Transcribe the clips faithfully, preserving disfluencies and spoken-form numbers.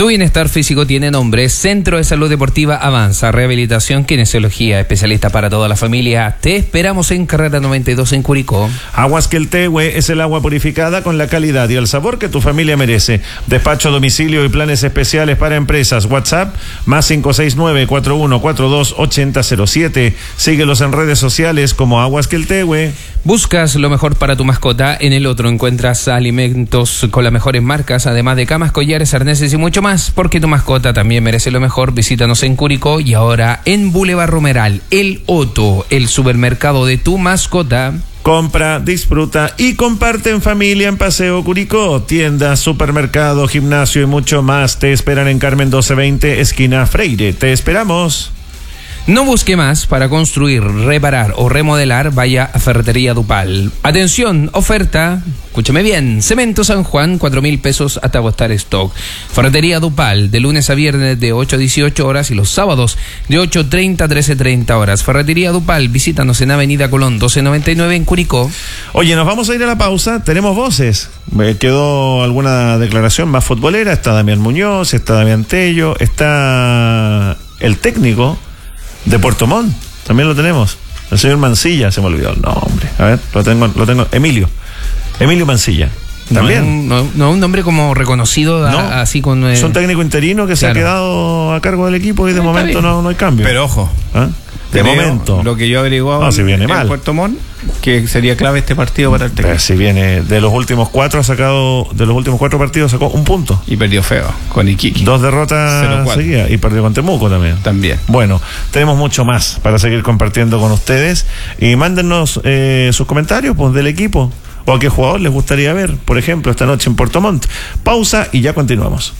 Tu bienestar físico tiene nombre. Centro de Salud Deportiva Avanza. Rehabilitación, kinesiología, especialista para toda la familia. Te esperamos en Carrera noventa y dos en Curicó. Aguas Queltehue es el agua purificada con la calidad y el sabor que tu familia merece. Despacho a domicilio y planes especiales para empresas. WhatsApp más cinco seis nueve, cuatro uno cuatro dos, ocho cero cero siete. Síguelos en redes sociales como Aguas Queltehue. Buscas lo mejor para tu mascota. En el otro encuentras alimentos con las mejores marcas, además de camas, collares, arneses y mucho más, porque tu mascota también merece lo mejor. Visítanos en Curicó y ahora en Boulevard Romeral. El Otto, el supermercado de tu mascota. Compra, disfruta y comparte en familia en Paseo Curicó. Tienda, supermercado, gimnasio y mucho más te esperan en Carmen doce veinte, esquina Freire. Te esperamos. No busque más para construir, reparar o remodelar, vaya a Ferretería Dupal. Atención, oferta, escúchame bien, Cemento San Juan, cuatro mil pesos hasta agotar stock. Ferretería Dupal, de lunes a viernes de ocho a dieciocho horas y los sábados de ocho treinta a trece treinta horas. Ferretería Dupal, visítanos en Avenida Colón doce noventa y nueve en Curicó. Oye, nos vamos a ir a la pausa, tenemos voces. Me quedó alguna declaración más futbolera, está Damián Muñoz, está Damián Tello, está el técnico de Puerto Montt, también lo tenemos. El señor Mancilla, se me olvidó el nombre. A ver, lo tengo, lo tengo. Emilio. Emilio Mancilla. También. No es un, no, no un nombre como reconocido, no, a, así con. Eh, es un técnico interino que claro. se ha quedado a cargo del equipo y de no, momento no, no hay cambio. Pero ojo. ¿Ah? De Creo, momento. Lo que yo averiguaba no, si viene en mal. Puerto Montt, que sería clave este partido para el técnico. Pero si viene de los últimos cuatro, ha sacado, de los últimos cuatro partidos sacó un punto. Y perdió feo con Iquique. Dos derrotas seguidas y perdió con Temuco también. También. Bueno, tenemos mucho más para seguir compartiendo con ustedes. Y mándenos eh, sus comentarios pues, del equipo. O a qué jugador les gustaría ver, por ejemplo, esta noche en Puerto Montt. Pausa y ya continuamos.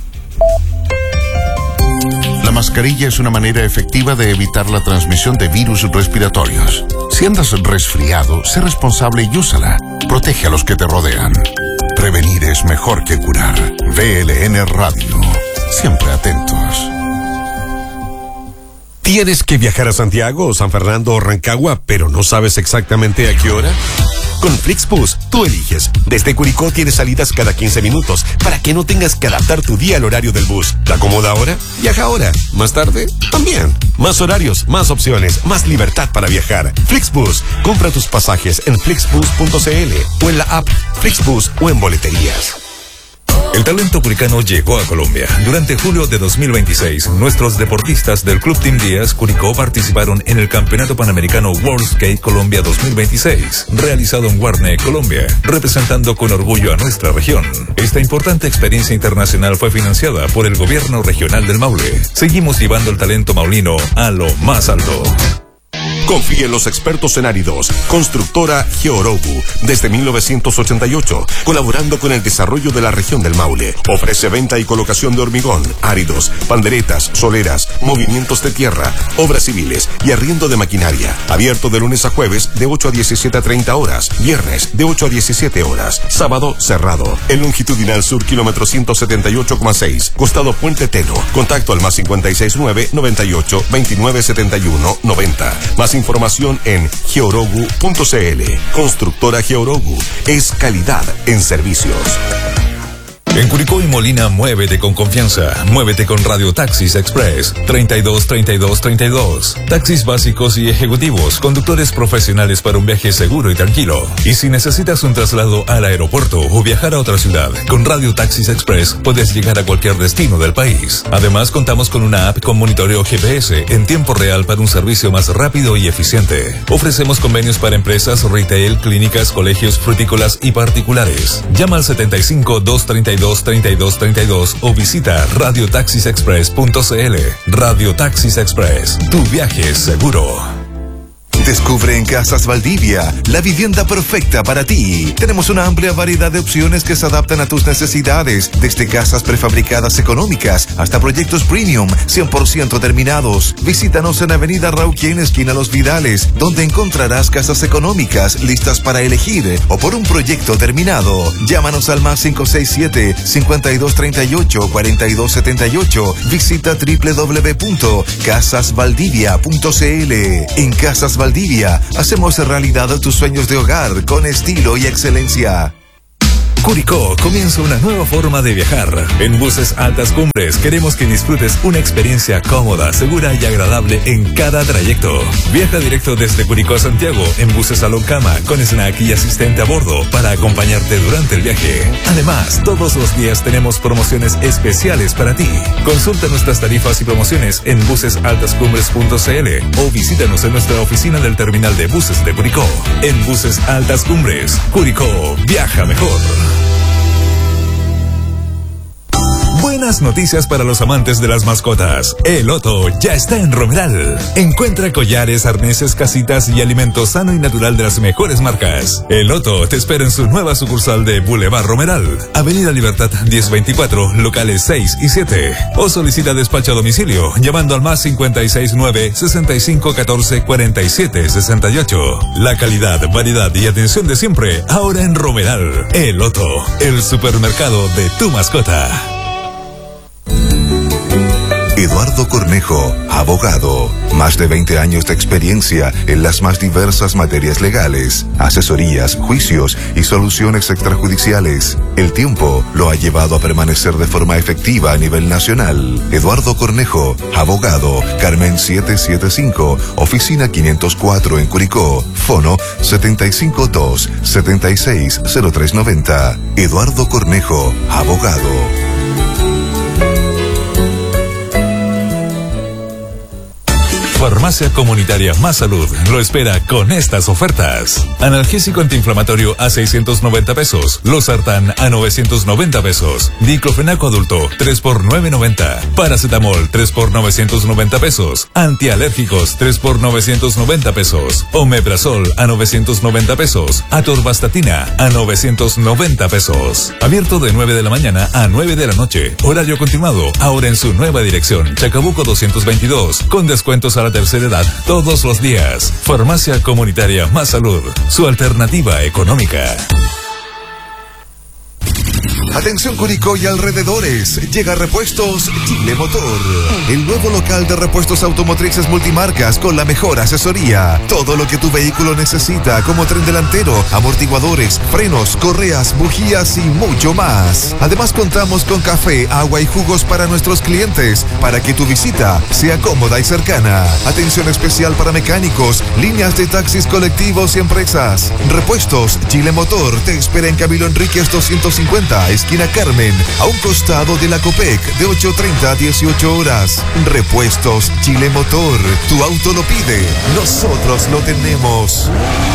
La mascarilla es una manera efectiva de evitar la transmisión de virus respiratorios. Si andas resfriado, sé responsable y úsala. Protege a los que te rodean. Prevenir es mejor que curar. V L N Radio. Siempre atentos. ¿Tienes que viajar a Santiago, San Fernando o Rancagua, pero no sabes exactamente a qué hora? Con Flixbus, tú eliges. Desde Curicó tienes salidas cada quince minutos para que no tengas que adaptar tu día al horario del bus. ¿Te acomoda ahora? Viaja ahora. ¿Más tarde? También. Más horarios, más opciones, más libertad para viajar. Flixbus. Compra tus pasajes en flixbus punto c l o en la app Flixbus o en boleterías. El talento curicano llegó a Colombia. Durante julio de dos mil veintiséis, nuestros deportistas del Club Team Díaz Curicó participaron en el Campeonato Panamericano World Skate Colombia dos mil veintiséis, realizado en Guarne, Colombia, representando con orgullo a nuestra región. Esta importante experiencia internacional fue financiada por el Gobierno Regional del Maule. Seguimos llevando el talento maulino a lo más alto. Confía en los expertos en áridos. Constructora Georogu, desde mil novecientos ochenta y ocho, colaborando con el desarrollo de la región del Maule. Ofrece venta y colocación de hormigón, áridos, panderetas, soleras, movimientos de tierra, obras civiles y arriendo de maquinaria. Abierto de lunes a jueves de ocho a diecisiete a treinta horas, viernes de ocho a diecisiete horas, sábado cerrado. En Longitudinal Sur, kilómetro ciento setenta y ocho coma seis, costado Puente Teno. Contacto al más cincuenta y seis nueve, noventa y ocho, veintinueve setenta y uno, noventa. Más información en georogu punto c l. Constructora Georogu es calidad en servicios. En Curicó y Molina, muévete con confianza. Muévete con Radio Taxis Express. treinta y dos, treinta y dos, treinta y dos. Taxis básicos y ejecutivos. Conductores profesionales para un viaje seguro y tranquilo. Y si necesitas un traslado al aeropuerto o viajar a otra ciudad, con Radio Taxis Express puedes llegar a cualquier destino del país. Además, contamos con una app con monitoreo G P S en tiempo real para un servicio más rápido y eficiente. Ofrecemos convenios para empresas, retail, clínicas, colegios, frutícolas y particulares. Llama al setenta y cinco, doscientos treinta y dos, treinta y dos treinta y dos o visita radio taxis express punto c l. Radio Taxis Express, tu viaje es seguro. Descubre en Casas Valdivia la vivienda perfecta para ti. Tenemos una amplia variedad de opciones que se adaptan a tus necesidades, desde casas prefabricadas económicas hasta proyectos premium cien por ciento terminados. Visítanos en Avenida Rauquén, esquina Los Vidales, donde encontrarás casas económicas listas para elegir o por un proyecto terminado. Llámanos al más cinco seis siete, cincuenta y dos treinta y ocho, cuarenta y dos setenta y ocho. Visita doble u doble u doble u punto casas valdivia punto c l. En Casas Valdivia hacemos realidad tus sueños de hogar con estilo y excelencia. Curicó comienza una nueva forma de viajar. En Buses Altas Cumbres queremos que disfrutes una experiencia cómoda, segura y agradable en cada trayecto. Viaja directo desde Curicó a Santiago en Buses Salón Cama con snack y asistente a bordo para acompañarte durante el viaje. Además, todos los días tenemos promociones especiales para ti. Consulta nuestras tarifas y promociones en buses altas cumbres punto c l o visítanos en nuestra oficina del terminal de buses de Curicó. En Buses Altas Cumbres, Curicó, viaja mejor. Buenas noticias para los amantes de las mascotas. El Otto ya está en Romeral. Encuentra collares, arneses, casitas y alimento sano y natural de las mejores marcas. El Otto te espera en su nueva sucursal de Boulevard Romeral, Avenida Libertad diez veinticuatro, locales seis y siete. O solicita despacho a domicilio llamando al más cincuenta y seis nueve, sesenta y cinco catorce, cuarenta y siete sesenta y ocho. La calidad, variedad y atención de siempre ahora en Romeral. El Otto, el supermercado de tu mascota. Eduardo Cornejo, abogado. Más de veinte años de experiencia en las más diversas materias legales, asesorías, juicios y soluciones extrajudiciales. El tiempo lo ha llevado a permanecer de forma efectiva a nivel nacional. Eduardo Cornejo, abogado. Carmen setecientos setenta y cinco, oficina quinientos cuatro en Curicó. Fono setenta y cinco dos, setenta y seis, cero tres noventa. Eduardo Cornejo, abogado. Farmacia Comunitaria Más Salud lo espera con estas ofertas. Analgésico antiinflamatorio a seiscientos noventa pesos. Losartán a novecientos noventa pesos. Diclofenaco adulto tres por novecientos noventa. Paracetamol tres por novecientos noventa pesos. Antialérgicos tres por novecientos noventa pesos. Omeprazol a novecientos noventa pesos. Atorvastatina a novecientos noventa pesos. Abierto de nueve de la mañana a nueve de la noche. Horario continuado. Ahora en su nueva dirección. Chacabuco doscientos veintidós. Con descuentos a la tercera edad todos los días. Farmacia Comunitaria Más Salud, su alternativa económica. Atención Curicó y alrededores, llega Repuestos Chile Motor, el nuevo local de repuestos automotrices multimarcas con la mejor asesoría. Todo lo que tu vehículo necesita, como tren delantero, amortiguadores, frenos, correas, bujías y mucho más. Además contamos con café, agua y jugos para nuestros clientes, para que tu visita sea cómoda y cercana. Atención especial para mecánicos, líneas de taxis colectivos y empresas. Repuestos Chile Motor te espera en Camilo Enríquez doscientos cincuenta, esquina Carmen, a un costado de la Copec, de ocho treinta a dieciocho horas. Repuestos Chile Motor, tu auto lo pide, nosotros lo tenemos.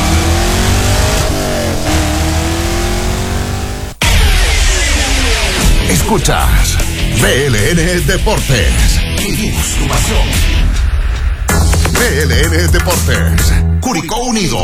Escuchas B L N Deportes. Vivimos tu pasión. B L N Deportes. Curicó Unido.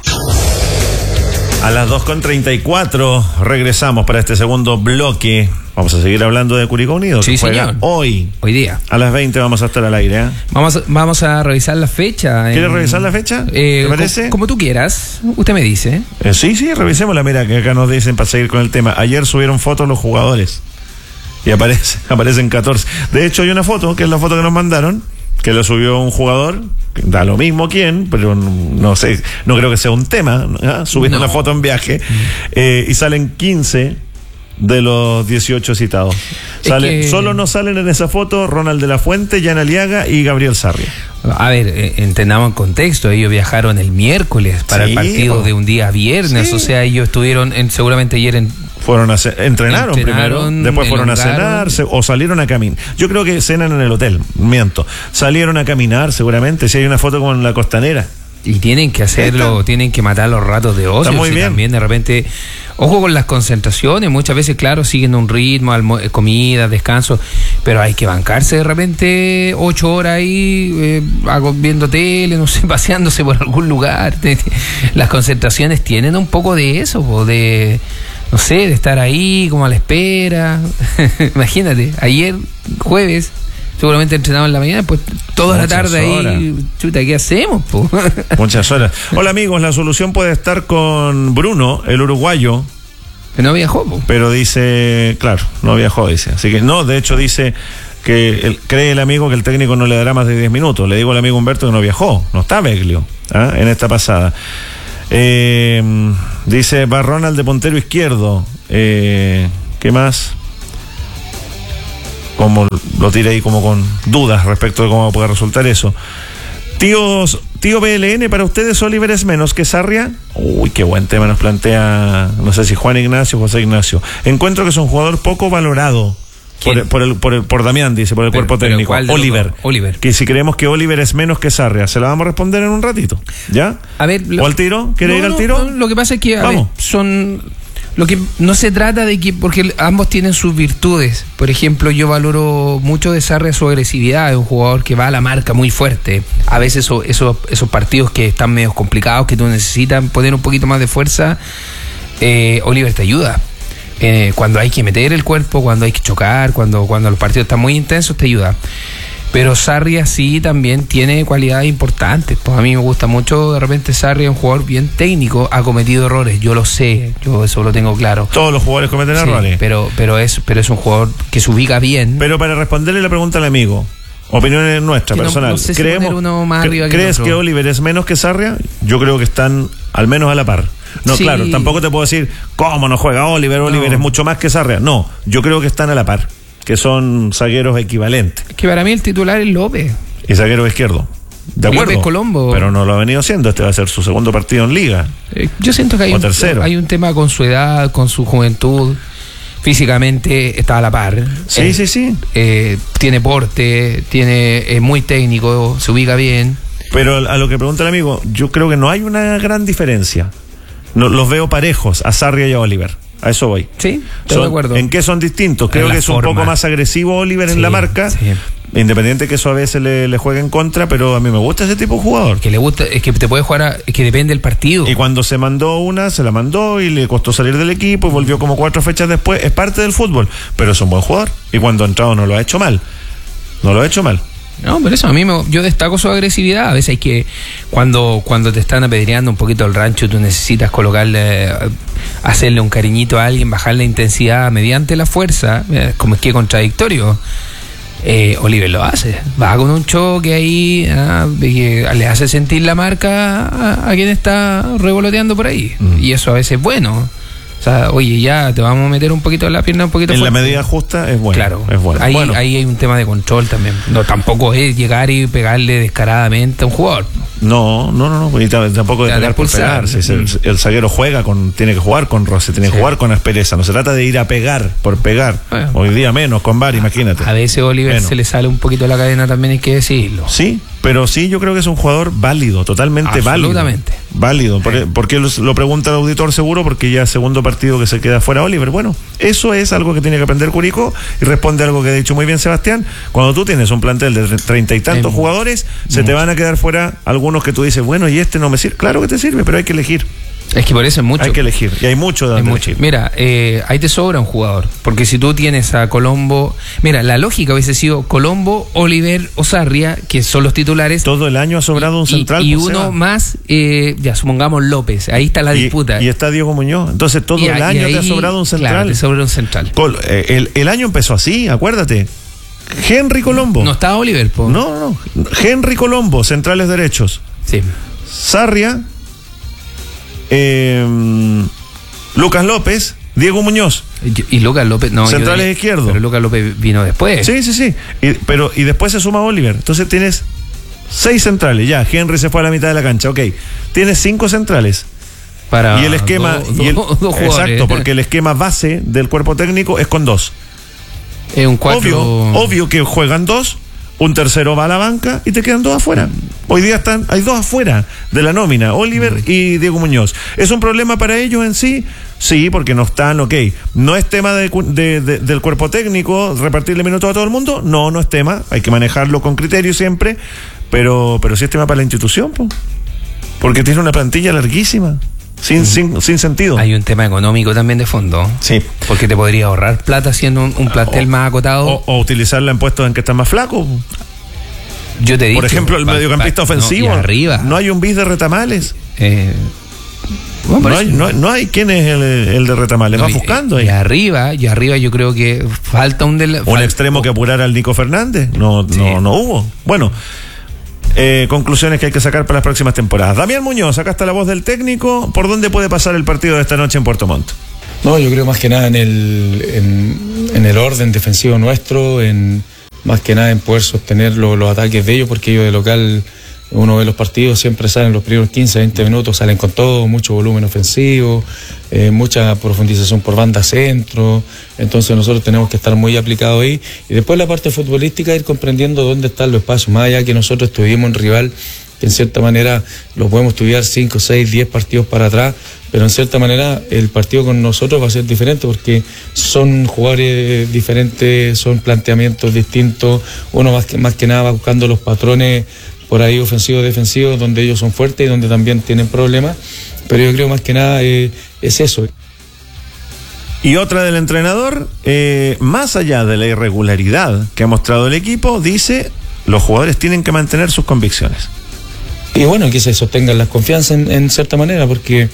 A las dos con treinta y cuatro regresamos para este segundo bloque. Vamos a seguir hablando de Curicó Unido. Sí, señor. Hoy. Hoy día. A las veinte vamos a estar al aire. ¿eh? Vamos, vamos a revisar la fecha. ¿Quieres en... revisar la fecha? Eh, ¿Te parece? Como, como tú quieras. Usted me dice. Eh, sí, sí, revisémosla. Mira, que acá nos dicen para seguir con el tema. Ayer subieron fotos los jugadores. Y aparece, aparecen catorce. De hecho, hay una foto, que es la foto que nos mandaron, que lo subió un jugador, da lo mismo quién, pero no, no sé, no creo que sea un tema, ¿eh? Subir no. una foto en viaje, eh, y salen quince de los dieciocho citados. Sale, que... Solo no salen en esa foto Ronald de la Fuente, Jan Aliaga y Gabriel Sarria. A ver, eh, entendamos el contexto. Ellos viajaron el miércoles para sí, el partido oh. de un día viernes, sí. O sea, ellos estuvieron en, seguramente ayer en... Fueron a ce- entrenaron, entrenaron primero, después fueron elongaron. a cenar se, o salieron a caminar. Yo creo que cenan en el hotel, miento. Salieron a caminar seguramente, si hay una foto con la costanera. Y tienen que hacerlo, tienen que matar los ratos de ocio. Está muy si bien. También de repente, ojo con las concentraciones, muchas veces, claro, siguen un ritmo, almo- comida, descanso, pero hay que bancarse de repente ocho horas ahí, eh, viendo tele, no sé, paseándose por algún lugar. Las concentraciones tienen un poco de eso, o de... no sé, de estar ahí como a la espera. Imagínate, ayer, jueves, seguramente entrenado en la mañana, pues toda Muchas la tarde horas. Ahí, chuta, ¿qué hacemos? Po? Muchas horas. Hola amigos, la solución puede estar con Bruno, el uruguayo. Que no viajó, po. Pero dice, claro, no viajó, dice. Así que no, de hecho dice que el, cree el amigo que el técnico no le dará más de diez minutos. Le digo al amigo Humberto que no viajó, no está Beglio, ¿eh? En esta pasada. Eh, dice, va Ronald de puntero izquierdo. Eh, ¿Qué más? Como lo tiré ahí como con dudas respecto de cómo puede resultar eso. Tíos, tío B L N, para ustedes Oliver es menos que Sarria. Uy, qué buen tema nos plantea, no sé si Juan Ignacio o José Ignacio. Encuentro que es un jugador poco valorado. Por, por, el, por, el, por Damián, dice, por el pero, cuerpo técnico. Oliver. Oliver. Que si creemos que Oliver es menos que Sarria, se la vamos a responder en un ratito. ¿Ya? A ver, lo, ¿O al tiro? ¿Quiere no, ir al no, tiro? No, lo que pasa es que a ver, son... Lo que no se trata de que, porque ambos tienen sus virtudes. Por ejemplo, yo valoro mucho de Sarria su agresividad, es un jugador que va a la marca muy fuerte. A veces eso, eso, esos partidos que están medio complicados, que tú necesitas poner un poquito más de fuerza, eh, Oliver te ayuda. Eh, cuando hay que meter el cuerpo, cuando hay que chocar, cuando, cuando los partidos están muy intensos, te ayuda. Pero Sarria sí también tiene cualidades importantes. Pues a mí me gusta mucho, de repente Sarria es un jugador bien técnico, ha cometido errores, yo lo sé, yo eso lo tengo claro. Todos los jugadores cometen sí, errores. Pero, pero, es, pero es un jugador que se ubica bien. Pero para responderle la pregunta al amigo, opiniones nuestras, no, personal. no sé si ¿Creemos, uno más arriba que ¿Crees que Oliver es menos que Sarria? Yo creo que están al menos a la par. No, sí. Claro, tampoco te puedo decir, ¿cómo no juega Oliver? Oliver no. Es mucho más que Sarria. No, yo creo que están a la par, que son zagueros equivalentes. Es que para mí el titular es López. Y zaguero izquierdo. De acuerdo. López Colombo. Pero no lo ha venido haciendo. Este va a ser su segundo partido en Liga. Eh, yo siento que hay un, hay un tema con su edad, con su juventud. Físicamente está a la par. Sí, eh, sí, sí. Eh, tiene porte, tiene es eh, muy técnico, se ubica bien. Pero a lo que pregunta el amigo, yo creo que no hay una gran diferencia. No, los veo parejos a Sarria y a Oliver. A eso voy. Sí, estoy son, de acuerdo. ¿En qué son distintos? Creo que es forma. un poco más agresivo Oliver sí, en la marca. Sí. Independiente que eso a veces le, le juegue en contra, pero a mí me gusta ese tipo de jugador. Que le gusta, es que te puede jugar, a, es que depende del partido. Y cuando se mandó una, se la mandó y le costó salir del equipo y volvió como cuatro fechas después. Es parte del fútbol, pero es un buen jugador. Y cuando ha entrado no lo ha hecho mal. No lo ha hecho mal. No, pero eso a mí me, yo destaco su agresividad. A veces hay que, cuando, cuando te están apedreando un poquito el rancho, tú necesitas colocarle, hacerle un cariñito a alguien, bajar la intensidad mediante la fuerza, como es que contradictorio. Eh, Oliver lo hace, va con un choque ahí, ah, le hace sentir la marca a, a quien está revoloteando por ahí, mm. y eso a veces es bueno. O sea, oye, ya te vamos a meter un poquito en la pierna, un poquito en fuerte. La medida justa es bueno. Claro, es bueno. Ahí, bueno. ahí hay un tema de control también. No, tampoco es llegar y pegarle descaradamente a un jugador. No, no, no, no. Y tampoco de pegar por pegar. Si el, el zaguero juega con, tiene que jugar con roce, tiene que sí. jugar con aspereza. No se trata de ir a pegar por pegar. Bueno. Hoy día menos, con V A R, imagínate. A veces Oliver menos. Se le sale un poquito la cadena también, hay que decirlo. Sí, pero sí, yo creo que es un jugador válido, totalmente válido. Absolutamente. Válido. ¿Por, ¿Por qué lo pregunta el auditor seguro? Porque ya segundo partido que se queda fuera Oliver. Bueno, eso es algo que tiene que aprender Curicó y responde a algo que ha dicho muy bien Sebastián. Cuando tú tienes un plantel de treinta y tantos eh, jugadores, se mucho. Te van a quedar fuera algunos que tú dices, bueno, y este no me sirve. Claro que te sirve, pero hay que elegir. Es que por eso es mucho. Hay que elegir. Y hay mucho de donde elegir. Mira, eh, ahí te sobra un jugador. Porque si tú tienes a Colombo. Mira, la lógica hubiese sido Colombo, Oliver o Sarria, que son los titulares. Todo el año ha sobrado y, un central. Y, y uno más, eh, ya supongamos López. Ahí está la y, disputa. Y está Diego Muñoz. Entonces todo y, el año ahí, te ha sobrado un central. Claro, te sobra un central. Col, eh, el, el año empezó así, acuérdate. Henry Colombo. No estaba Oliver, po. No, no. Henry Colombo, centrales derechos. Sí. Sarria. Eh, Lucas López, Diego Muñoz y, y Lucas López no centrales yo, izquierdos, pero Lucas López vino después. Sí, sí, sí. Y, pero y después se suma Oliver. Entonces tienes seis centrales. Ya Henry se fue a la mitad de la cancha. Ok, tienes cinco centrales. Para y el esquema do, y el, do, do exacto, porque el esquema base del cuerpo técnico es con dos. Es un cuatro. Obvio, obvio que juegan dos. Un tercero va a la banca y te quedan dos afuera. Hoy día están, hay dos afuera de la nómina, Oliver mm. y Diego Muñoz. ¿Es un problema para ellos en sí? Sí, porque no están, ok. ¿No es tema de, de, de, del cuerpo técnico repartirle minutos a todo el mundo? No, no es tema. Hay que manejarlo con criterio siempre. Pero, pero sí es tema para la institución, po. Porque tiene una plantilla larguísima. Sin, mm. sin, sin sentido. Hay un tema económico también de fondo. Sí. Porque te podría ahorrar plata haciendo un, un plantel o, más acotado. O, o utilizarla en puestos en que están más flacos. Yo te digo. Por ejemplo, el pa, mediocampista pa, ofensivo. No, y arriba. No hay un bis de Retamales. Eh, bueno, no, hay, no, no hay. ¿Quién es el, el de Retamales? No, vas buscando ahí. Y arriba, y arriba yo creo que falta un... Del, un falta, extremo que apurara al Nico Fernández. No, sí. no, no hubo. Bueno. Eh, conclusiones que hay que sacar para las próximas temporadas. Damián Muñoz, acá está la voz del técnico. ¿Por dónde puede pasar el partido de esta noche en Puerto Montt? No, yo creo más que nada en el, en, en el orden defensivo nuestro, en más que nada en poder sostener lo, los ataques de ellos, porque ellos de local, uno ve los partidos, siempre salen los primeros quince, veinte minutos, salen con todo, mucho volumen ofensivo, eh, mucha profundización por banda centro, entonces nosotros tenemos que estar muy aplicados ahí, y después la parte futbolística, ir comprendiendo dónde están los espacios, más allá que nosotros estuvimos en rival, que en cierta manera lo podemos estudiar cinco, seis, diez partidos para atrás, pero en cierta manera el partido con nosotros va a ser diferente porque son jugadores diferentes, son planteamientos distintos, uno más que, más que nada va buscando los patrones por ahí ofensivos, defensivos, donde ellos son fuertes y donde también tienen problemas, pero yo creo más que nada eh, es eso. Y otra del entrenador, eh, más allá de la irregularidad que ha mostrado el equipo, dice, los jugadores tienen que mantener sus convicciones. Y bueno, que se sostengan las confianzas en, en cierta manera, porque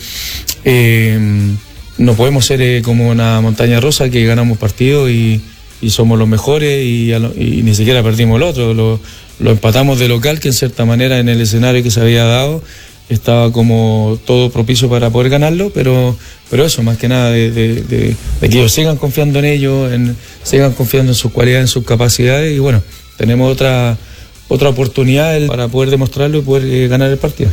eh, no podemos ser eh, como una montaña rusa que ganamos partidos y, y somos los mejores y, lo, y ni siquiera perdimos el otro, lo, lo empatamos de local, que en cierta manera en el escenario que se había dado estaba como todo propicio para poder ganarlo, pero pero eso, más que nada de, de, de, de que ellos sigan confiando en ellos, en, sigan confiando en sus cualidades, en sus capacidades, y bueno, tenemos otra otra oportunidad para poder demostrarlo y poder eh, ganar el partido.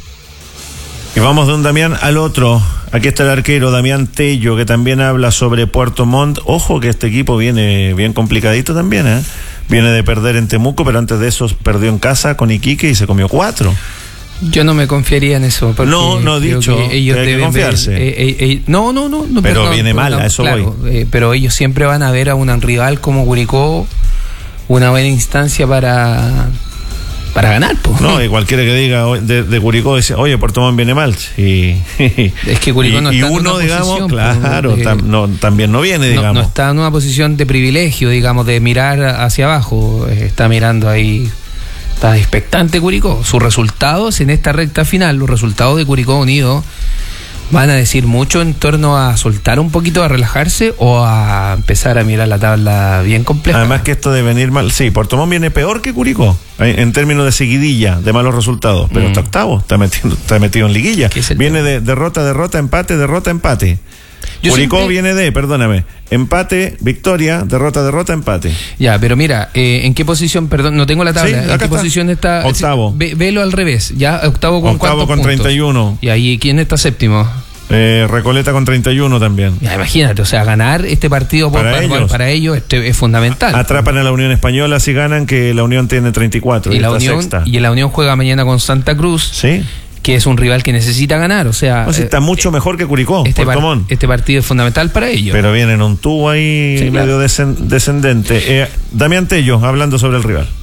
Y vamos de un Damián al otro. Aquí está el arquero Damián Tello, que también habla sobre Puerto Montt. Ojo que este equipo viene bien complicadito también, ¿eh? Viene de perder en Temuco, pero antes de eso perdió en casa con Iquique y se comió cuatro. Yo no me confiaría en eso. No, no he dicho que ellos que hay deben que confiarse. Ver, eh, eh, eh, no, no, no, no. Pero perdón, viene mal, a eso claro, voy. Eh, pero ellos siempre van a ver a un rival como Curicó una buena instancia para... para ganar, pues. No, y cualquiera que diga de, de Curicó dice, oye, Puerto Montt viene mal. Y, es que Curicó no y, está y uno, en una digamos, posición, claro, pues, tam, no, también no viene, digamos. No, no está en una posición de privilegio, digamos, de mirar hacia abajo. Está mirando ahí, está expectante Curicó. Sus resultados en esta recta final, los resultados de Curicó Unido, van a decir mucho en torno a soltar un poquito, a relajarse o a empezar a mirar la tabla bien compleja. Además que esto de venir mal, sí, Puerto Montt viene peor que Curicó en términos de seguidilla, de malos resultados, pero mm. está octavo, está metido, está metido en liguilla. Viene tema? de derrota, derrota, empate, derrota, empate. Yo Curicó siempre... viene de, perdóname, empate, victoria, derrota, derrota, empate. Ya, pero mira, eh, ¿en qué posición, perdón, no tengo la tabla, sí, ¿en qué está. posición está? Octavo. Ve, velo al revés, ya, octavo con octavo con puntos? treinta y uno. Y ahí, ¿quién está séptimo? Eh, Recoleta con treinta y uno también. Ya, imagínate, o sea, ganar este partido por, para, para ellos, para ellos este, es fundamental. Atrapan a la Unión Española si ganan, que la Unión tiene treinta y cuatro. Y, y la Unión sexta. Y la Unión juega mañana con Santa Cruz. Sí. Que es un rival que necesita ganar, o sea... O sea está eh, mucho mejor que Curicó, este, Puerto Montt. Este partido es fundamental para ellos. Pero viene en un tubo ahí sí, medio claro. descendente. Eh, Damián Tello, hablando sobre el rival.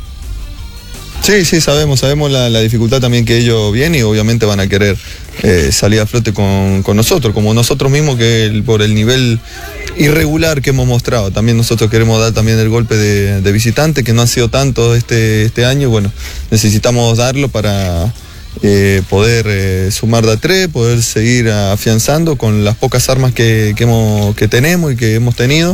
Sí, sí, sabemos, sabemos la, la dificultad también que ellos vienen y obviamente van a querer eh, salir a flote con, con nosotros, como nosotros mismos, que el, por el nivel irregular que hemos mostrado. También nosotros queremos dar también el golpe de, de visitante, que no han sido tantos este, este año. Bueno, necesitamos darlo para... Eh, poder eh, sumar de a tres, poder seguir afianzando con las pocas armas que, que, hemos, que tenemos y que hemos tenido,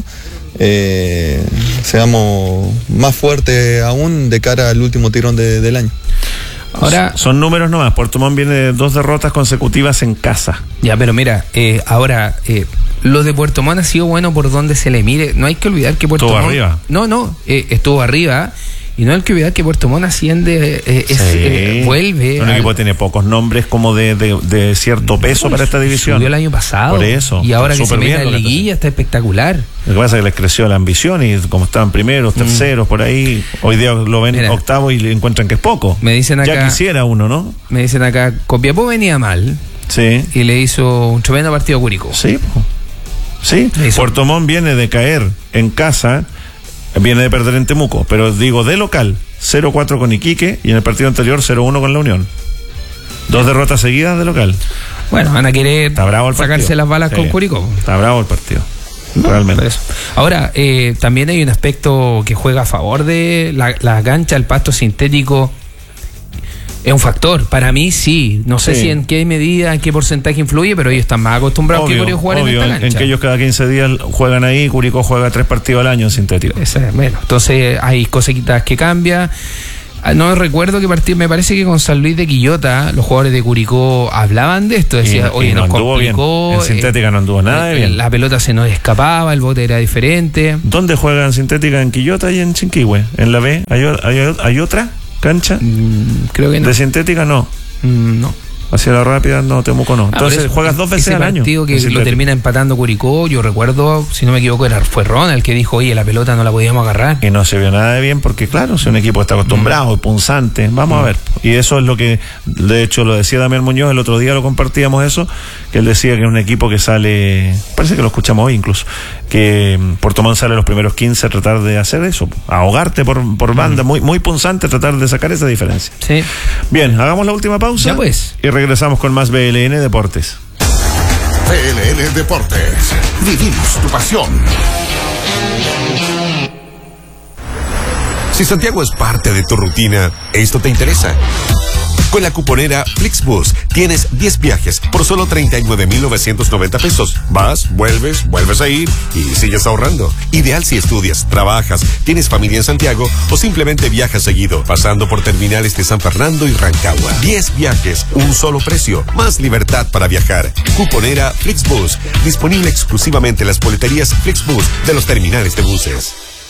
eh, seamos más fuertes aún de cara al último tirón de, del año. Ahora son números nomás. Puerto Montt viene de dos derrotas consecutivas en casa. Ya, pero mira, eh, ahora eh, lo de Puerto Montt ha sido bueno por donde se le mire. No hay que olvidar que Puerto Montt estuvo arriba. No, no, eh, estuvo arriba. Y no hay que olvidar que Puerto Montt asciende, eh, es, sí. eh, vuelve. Un al... equipo tiene pocos nombres como de, de, de cierto peso no, para esta división. Subió el año pasado. Por eso. Y ahora que se mete en la liguilla está espectacular. Lo que pasa es que les creció la ambición y como estaban primeros, terceros, mm. por ahí, hoy día lo ven Mira, octavo y le encuentran que es poco. Me dicen acá, ya quisiera uno, ¿no? Me dicen acá, Copiapó venía mal. Sí. Y le hizo un tremendo partido a Curicó. Sí. Sí. Puerto Montt viene de caer en casa, viene de perder en Temuco, pero digo de local, cero cuatro con Iquique y en el partido anterior cero uno con la Unión. Dos derrotas seguidas de local. Bueno, van a querer sacarse partido. las balas sí. con Curicó. Está bravo el partido. No, realmente. Ahora, eh, también hay un aspecto que juega a favor de la, la cancha, el pasto sintético. Es un factor, para mí sí, no sé sí. si en qué medida, en qué porcentaje influye, pero ellos están más acostumbrados obvio, que Curicó jugar obvio, en esta cancha. En que ellos cada quince días juegan ahí, Curicó juega tres partidos al año en sintético. Ese, bueno, entonces hay cositas que cambian. No recuerdo qué partido, me parece que con San Luis de Quillota, los jugadores de Curicó hablaban de esto, decían, oye, no nos bien. complicó. En sintética eh, no anduvo nada de bien. La pelota se nos escapaba, el bote era diferente. ¿Dónde juegan sintética? ¿En Quillota y en Chinquihue? ¿En la B? ¿Hay, hay, hay otra cancha? Mm, creo que no. ¿De sintética no? Mm, no. Hacia la rápida no, Temuco no. Entonces ah, eso, juegas dos veces al año. Ese partido que lo termina empatando Curicó, yo recuerdo, si no me equivoco, era fue Ron el que dijo, oye, la pelota no la podíamos agarrar. Y no se vio nada de bien porque, claro, si un equipo está acostumbrado, mm. punzante, vamos mm. a ver. Y eso es lo que, de hecho, lo decía Damián Muñoz, el otro día lo compartíamos eso, que él decía que es un equipo que sale, parece que lo escuchamos hoy incluso, que Puerto Montt sale los primeros quince a tratar de hacer eso, ahogarte por, por banda, mm. muy, muy punzante, tratar de sacar esa diferencia. Sí. Bien, hagamos la última pausa. Ya pues. Y regresamos con más B L N Deportes. B L N Deportes. Vivimos tu pasión. Si Santiago es parte de tu rutina, esto te interesa. Con la cuponera Flixbus tienes diez viajes por solo treinta y nueve mil novecientos noventa pesos. Vas, vuelves, vuelves a ir y sigues ahorrando. Ideal si estudias, trabajas, tienes familia en Santiago o simplemente viajas seguido, pasando por terminales de San Fernando y Rancagua. diez viajes, un solo precio, más libertad para viajar. Cuponera Flixbus, disponible exclusivamente en las boleterías Flixbus de los terminales de buses.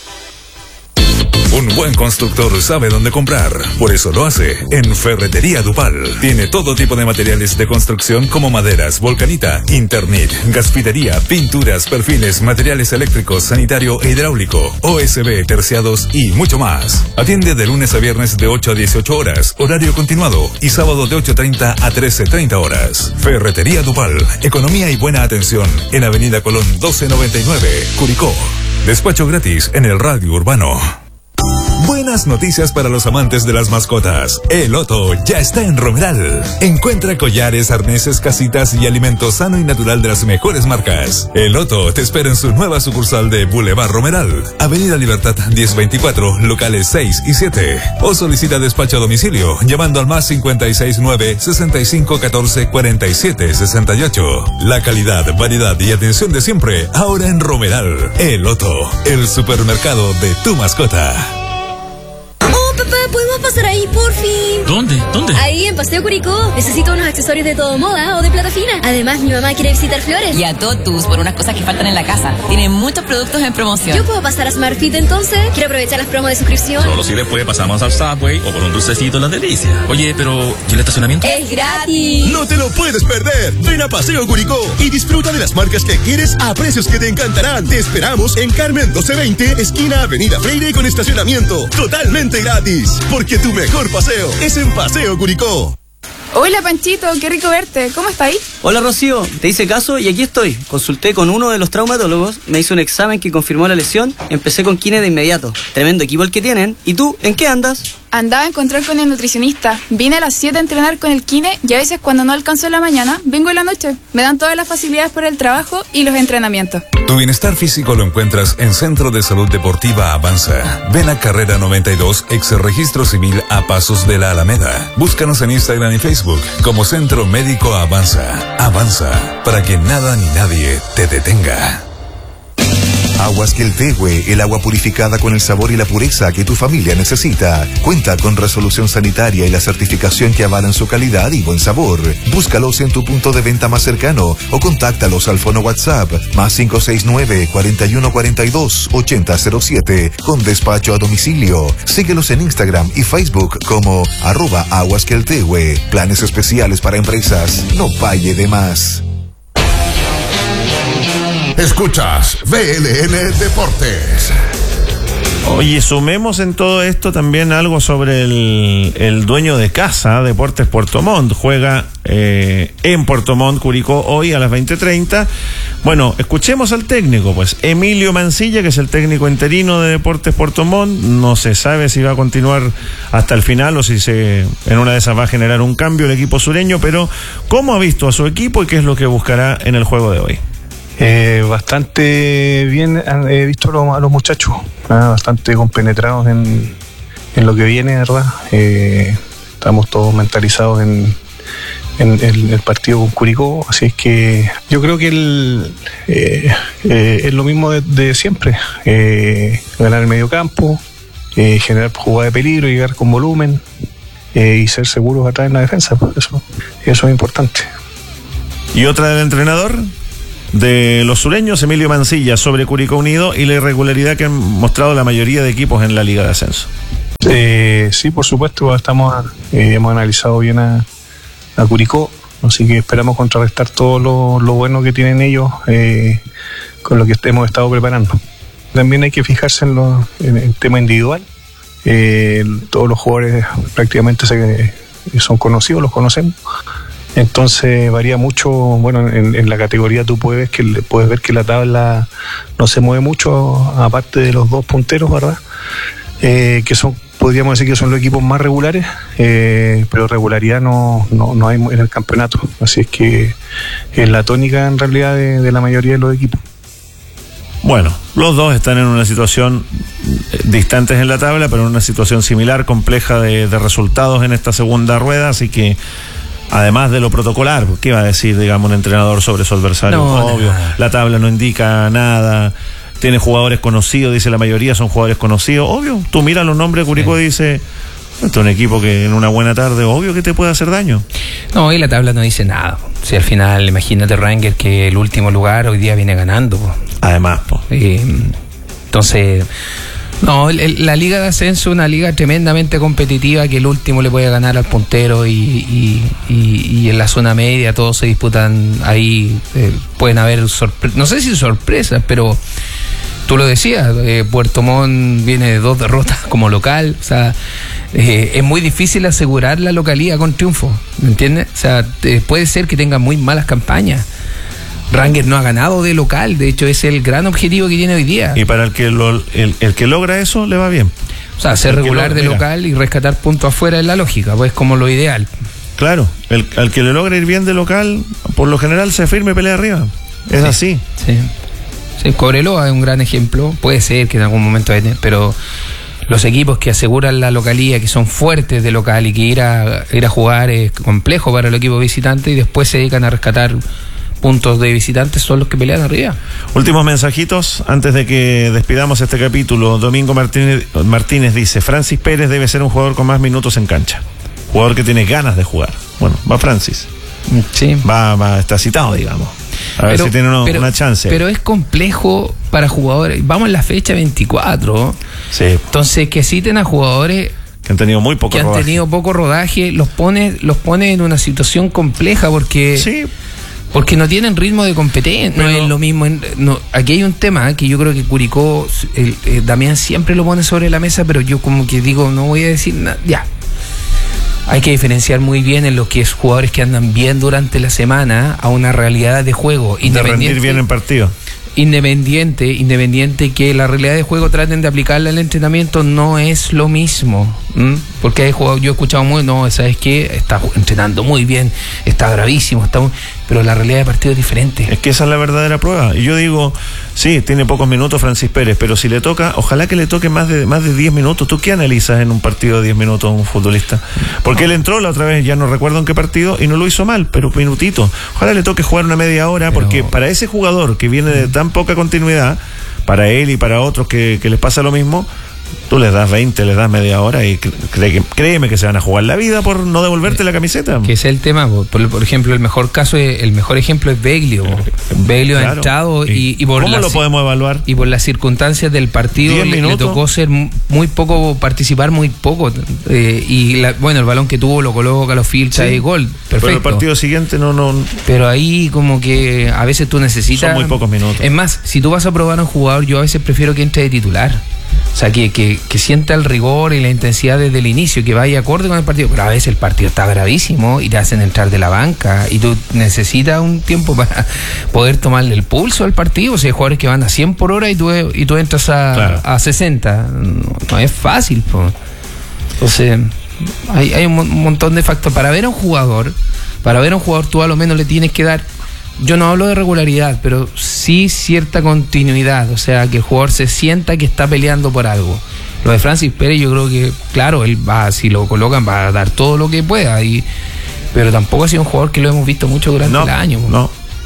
Un buen constructor sabe dónde comprar, por eso lo hace en Ferretería Dupal. Tiene todo tipo de materiales de construcción como maderas, volcanita, Internet, gasfitería, pinturas, perfiles, materiales eléctricos, sanitario e hidráulico, O S B, terciados y mucho más. Atiende de lunes a viernes de ocho a dieciocho horas, horario continuado, y sábado de ocho treinta a trece treinta horas. Ferretería Dupal, economía y buena atención en Avenida Colón doce noventa y nueve, Curicó. Despacho gratis en el radio urbano. Buenas noticias para los amantes de las mascotas. El Otto ya está en Romeral. Encuentra collares, arneses, casitas y alimento sano y natural de las mejores marcas. El Otto te espera en su nueva sucursal de Boulevard Romeral, Avenida Libertad diez veinticuatro, locales seis y siete. O solicita despacho a domicilio llamando al más cincuenta y seis nueve, sesenta y cinco catorce, cuarenta y siete sesenta y ocho. La calidad, variedad y atención de siempre, ahora en Romeral. El Otto, el supermercado de tu mascota. Papá, ¿podemos pasar ahí, por fin? ¿Dónde? ¿Dónde? Ahí, en Paseo Curicó. Necesito unos accesorios de todo moda o de plata fina. Además, mi mamá quiere visitar Flores. Y a Totus por unas cosas que faltan en la casa. Tienen muchos productos en promoción. ¿Yo puedo pasar a Smartfit entonces? Quiero aprovechar las promos de suscripción. Solo si después pasamos al Subway o por un dulcecito La Delicia. Oye, pero ¿y el estacionamiento? ¡Es gratis! ¡No te lo puedes perder! Ven a Paseo Curicó y disfruta de las marcas que quieres a precios que te encantarán. Te esperamos en Carmen doce veinte, esquina Avenida Freire con estacionamiento. Totalmente gratis. Porque tu mejor paseo es en Paseo Curicó. Hola Panchito, qué rico verte. ¿Cómo estáis? Hola Rocío, te hice caso y aquí estoy. Consulté con uno de los traumatólogos, me hizo un examen que confirmó la lesión, empecé con kine de inmediato. Tremendo equipo el que tienen. ¿Y tú, en qué andas? Andaba a encontrar con el nutricionista. Vine a las siete a entrenar con el kine y a veces cuando no alcanzo en la mañana, vengo en la noche. Me dan todas las facilidades por el trabajo y los entrenamientos. Tu bienestar físico lo encuentras en Centro de Salud Deportiva Avanza. Ven a Carrera noventa y dos, ex registro civil a pasos de la Alameda. Búscanos en Instagram y Facebook como Centro Médico Avanza. Avanza, para que nada ni nadie te detenga. Aguas Queltehue, el agua purificada con el sabor y la pureza que tu familia necesita. Cuenta con resolución sanitaria y la certificación que avalan su calidad y buen sabor. Búscalos en tu punto de venta más cercano o contáctalos al fono WhatsApp más cinco seis nueve, cuarenta y uno cuarenta y dos, ochenta cero siete con despacho a domicilio. Síguelos en Instagram y Facebook como arroba Aguas Queltehue. Planes especiales para empresas. No pague de más. Escuchas B L N Deportes. Oye, sumemos en todo esto también algo sobre el, el dueño de casa, Deportes Puerto Montt. Juega eh, en Puerto Montt, Curicó, hoy a las veinte treinta. Bueno, escuchemos al técnico, pues. Emilio Mancilla, que es el técnico interino de Deportes Puerto Montt. No se sabe si va a continuar hasta el final o si se en una de esas va a generar un cambio el equipo sureño, pero ¿cómo ha visto a su equipo y qué es lo que buscará en el juego de hoy? Eh, bastante bien he visto a los, a los muchachos, ¿eh? Bastante compenetrados en, en lo que viene, ¿verdad? Eh, estamos todos mentalizados en, en, en el partido con Curicó, así es que yo creo que el, eh, eh, es lo mismo de, de siempre, eh, ganar el medio campo, eh, generar jugada de peligro, llegar con volumen eh, y ser seguros atrás en la defensa. Pues eso, eso es importante. Y otra del entrenador de los sureños, Emilio Mancilla, sobre Curicó Unido y la irregularidad que han mostrado la mayoría de equipos en la Liga de Ascenso. Eh, sí, por supuesto, estamos eh, hemos analizado bien a, a Curicó, así que esperamos contrarrestar todo lo, lo bueno que tienen ellos eh, con lo que hemos estado preparando. También hay que fijarse en, lo, en el tema individual. Eh, todos los jugadores prácticamente se, son conocidos, los conocemos. Entonces varía mucho. Bueno, en, en la categoría tú puedes, que, puedes ver que la tabla no se mueve mucho, aparte de los dos punteros, ¿verdad? Eh, que son, podríamos decir que son los equipos más regulares, eh, pero regularidad no, no, no hay en el campeonato. Así es que es la tónica en realidad de, de la mayoría de los equipos. Bueno, los dos están en una situación distantes en la tabla, pero en una situación similar, compleja de, de resultados en esta segunda rueda, así que además de lo protocolar, ¿qué va a decir, digamos, un entrenador sobre su adversario? No, obvio, nada. La tabla no indica nada, tiene jugadores conocidos, dice la mayoría son jugadores conocidos, obvio, tú miras los nombres de Curicó y dices, este es un equipo que en una buena tarde, obvio que te puede hacer daño. No, y la tabla no dice nada. Si al final, imagínate Ranger que el último lugar hoy día viene ganando. Además, po. Y, entonces... No, el, el, la Liga de Ascenso es una liga tremendamente competitiva que el último le puede ganar al puntero y, y, y, y en la zona media todos se disputan ahí, eh, pueden haber sorpresas, no sé si sorpresas, pero tú lo decías, eh, Puerto Montt viene de dos derrotas como local, o sea, eh, es muy difícil asegurar la localía con triunfo, ¿me entiendes? O sea, eh, puede ser que tenga muy malas campañas. Ranger no ha ganado de local, de hecho es el gran objetivo que tiene hoy día. Y para el que lo, el, el que logra eso le va bien. O sea, ser el regular lo, de mira. local y rescatar puntos afuera es la lógica, pues como lo ideal. Claro, el, al que le logra ir bien de local, por lo general se firme y pelea arriba. Es sí, así. Sí. Sí, Cobreloa es un gran ejemplo, puede ser que en algún momento, pero los equipos que aseguran la localía, que son fuertes de local y que ir a, ir a jugar es complejo para el equipo visitante y después se dedican a rescatar puntos de visitantes, son los que pelean arriba. Últimos mensajitos antes de que despidamos este capítulo. Domingo Martínez, Martínez dice: Francis Pérez debe ser un jugador con más minutos en cancha, jugador que tiene ganas de jugar. Bueno, va Francis, sí, va, va está citado, digamos, a ver pero, si tiene uno, pero, una chance. Pero es complejo para jugadores, vamos en la fecha veinticuatro, sí. Entonces que citen a jugadores que han tenido muy poco que rodaje. han tenido poco rodaje, los pone, los pone en una situación compleja porque sí. Porque no tienen ritmo de competencia, no es lo mismo. En, no, aquí hay un tema que yo creo que Curicó, el, el, Damián siempre lo pone sobre la mesa, pero yo como que digo, no voy a decir nada, ya. Hay que diferenciar muy bien en lo que es jugadores que andan bien durante la semana a una realidad de juego. De rendir bien en partido. Independiente, independiente que la realidad de juego traten de aplicarla al entrenamiento no es lo mismo, ¿m? Porque hay jugadores, yo he escuchado muy, no, ¿sabes qué? Está entrenando muy bien, está bravísimo, está muy, pero la realidad de partido es diferente. Es que esa es la verdadera prueba. Y yo digo, sí, tiene pocos minutos Francis Pérez, pero si le toca, ojalá que le toque más de más de diez minutos. ¿Tú qué analizas en un partido de diez minutos a un futbolista? Porque él entró la otra vez, ya no recuerdo en qué partido, y no lo hizo mal, pero minutito. Ojalá le toque jugar una media hora, pero... porque para ese jugador que viene de tan poca continuidad, para él y para otros que, que les pasa lo mismo, tú les das veinte, les das media hora y cree, créeme que se van a jugar la vida por no devolverte la camiseta. Que es el tema, por, por ejemplo, el mejor caso, es, el mejor ejemplo es Beglio. Beglio claro. ha entrado y, y por ¿Cómo las, lo podemos evaluar? Y por las circunstancias del partido le, le tocó ser muy poco, participar muy poco. Eh, y la, bueno, el balón que tuvo lo coloca, lo filtra sí. y gol. Perfecto. Pero el partido siguiente no, no. Pero ahí como que a veces tú necesitas. Son muy pocos minutos. Es más, si tú vas a probar a un jugador, yo a veces prefiero que entre de titular. O sea, que, que, que sienta el rigor y la intensidad desde el inicio, que vaya acorde con el partido. Pero a veces el partido está gravísimo y te hacen entrar de la banca y tú necesitas un tiempo para poder tomarle el pulso al partido. O sea, hay jugadores que van a cien por hora y tú, y tú entras a, claro. a sesenta. No, no es fácil, pues. Entonces, hay, hay un montón de factores. Para ver a un jugador, para ver a un jugador tú a lo menos le tienes que dar... Yo no hablo de regularidad, pero sí cierta continuidad, o sea, que el jugador se sienta que está peleando por algo. Lo de Francis Pérez, yo creo que, claro, él va, si lo colocan, va a dar todo lo que pueda, y, pero tampoco ha sido un jugador que lo hemos visto mucho durante no, el año. No,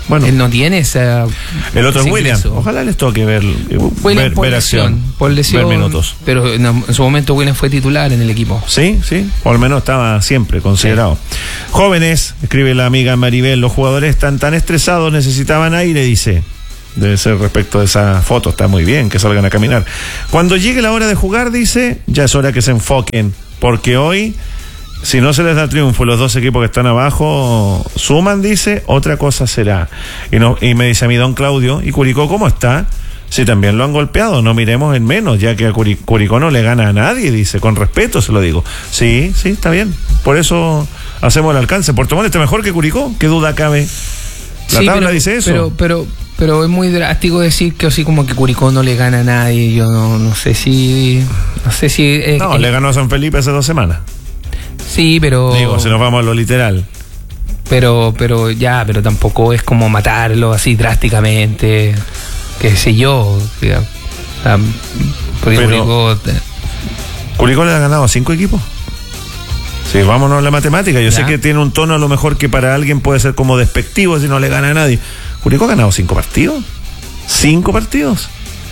Bueno, él no tiene esa. El otro es William. Ojalá les toque ver, William ver, por ver lesión, acción, por lesión, ver minutos. Pero en, en su momento William fue titular en el equipo. Sí, sí, o al menos estaba siempre considerado. Sí. Jóvenes, escribe la amiga Maribel, los jugadores están tan estresados, necesitaban aire, dice. Debe ser respecto de esa foto, está muy bien que salgan a caminar. Cuando llegue la hora de jugar, dice, ya es hora que se enfoquen, porque hoy, si no se les da triunfo, los dos equipos que están abajo suman, dice, otra cosa será. Y, no, y me dice a mí don Claudio, ¿y Curicó cómo está? Si también lo han golpeado, no miremos en menos, ya que a Curicó no le gana a nadie, dice, con respeto se lo digo. Sí, sí, está bien, por eso hacemos el alcance. Puerto Montt está mejor que Curicó, qué duda cabe. La sí, tabla pero, dice eso. Pero, pero, pero es muy drástico decir que así como que Curicó no le gana a nadie. Yo no, no sé si, no sé si. Eh, no, eh, le ganó a San Felipe hace dos semanas. Sí, pero. Digo, si nos vamos a lo literal. Pero, pero ya, pero tampoco es como matarlo así drásticamente. Qué sé yo. Digamos. Porque pero, Curicó. Curicó le ha ganado a cinco equipos. Sí, vámonos a la matemática. Yo ya. sé que tiene un tono a lo mejor que para alguien puede ser como despectivo si no le gana a nadie. Curicó ha ganado cinco partidos. Cinco partidos.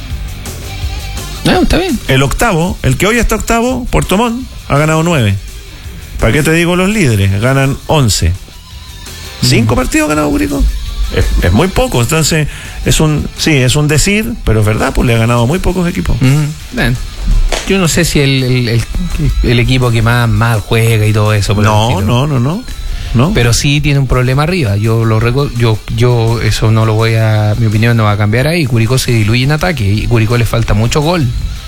No, está bien. El octavo, el que hoy está octavo, Puerto Montt, ha ganado nueve. ¿Para qué te digo los líderes? Ganan once. Cinco mm. partidos ha ganado Curicó. Es, es muy poco, entonces es un, sí, es un decir, pero es verdad, pues le ha ganado muy pocos equipos. Mm. Bien. Yo no sé si el, el, el, el equipo que más mal juega y todo eso. No, no, no, no, no. Pero sí tiene un problema arriba. Yo lo reco- yo, yo eso no lo voy a, mi opinión no va a cambiar ahí. Curicó se diluye en ataque y Curicó le falta mucho gol.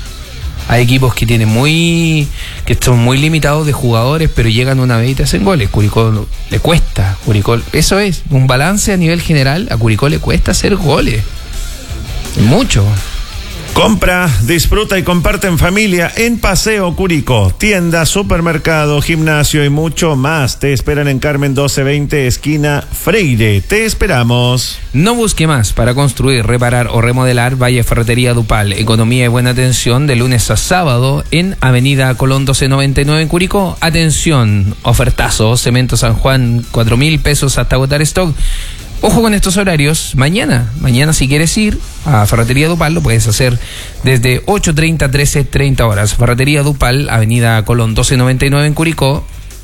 Hay equipos que tienen muy, que son muy limitados de jugadores, pero llegan una vez y te hacen goles. Curicó le cuesta. Curicó, eso es un balance a nivel general. A Curicó le cuesta hacer goles. Mucho. Compra, disfruta y comparte en familia en Paseo Curicó. Tienda, supermercado, gimnasio y mucho más. Te esperan en Carmen doce veinte, esquina Freire. Te esperamos. No busque más para construir, reparar o remodelar. Vaya Ferretería Dupal. Economía y buena atención de lunes a sábado en Avenida Colón doce noventa y nueve en Curicó. Atención, ofertazo, Cemento San Juan, cuatro mil pesos hasta agotar stock. Ojo con estos horarios, mañana, mañana si quieres ir a Ferretería Dupal lo puedes hacer desde ocho treinta a trece treinta horas. Ferretería Dupal, Avenida Colón doce noventa y nueve en Curicó.